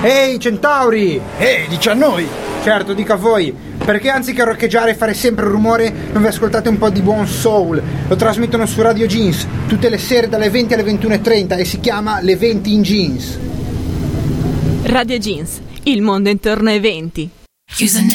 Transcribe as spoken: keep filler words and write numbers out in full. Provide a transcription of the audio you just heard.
Ehi centauri! Ehi, dici a noi! Certo, dica a voi, perché anziché roccheggiare e fare sempre rumore non vi ascoltate un po' di buon soul? Lo trasmettono su Radio Jeans tutte le sere dalle venti alle ventuno e trenta e si chiama Le venti in Jeans. Radio Jeans, il mondo intorno ai venti. Chiusa